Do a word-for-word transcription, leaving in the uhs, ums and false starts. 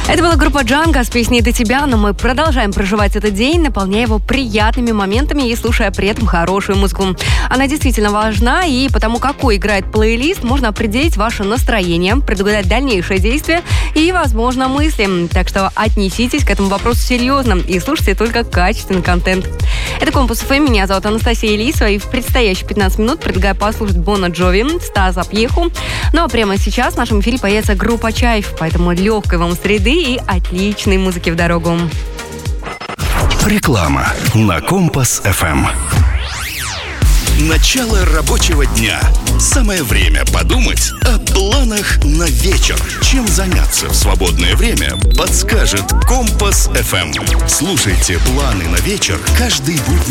Это была группа Джанго с песней «До тебя», но мы продолжаем проживать этот день, наполняя его приятными моментами и слушая при этом хорошую музыку. Она действительно важна, и потому какой играет плейлист, можно определить ваше настроение, предугадать дальнейшие действия и, возможно, мысли. Так что отнеситесь к этому вопросу серьезно и слушайте только качественный контент. Это Компас эф эм, меня зовут Анастасия Лисова, и в предстоящие пятнадцать минут предлагаю послушать Бона Джови, Стаса Пьеху. Ну а прямо сейчас в нашем эфире появится группа Чайф, поэтому легкой вам среды и отличной музыки в дорогу. Реклама на Компас эф эм. Начало рабочего дня. Самое время подумать о планах на вечер. Чем заняться в свободное время, подскажет Компас эф эм. Слушайте планы на вечер каждый будний